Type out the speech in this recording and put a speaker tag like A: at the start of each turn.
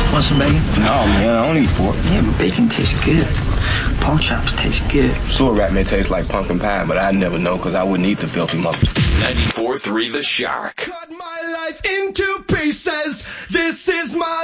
A: Want some bacon?
B: No, man, I don't eat pork.
A: Yeah, but bacon tastes good. Pork chops taste good.
B: Sewer rat may taste like pumpkin pie, but I'd never know because I wouldn't eat the filthy mother.
C: 94.3 The Shark.
D: Cut my life into pieces. This is my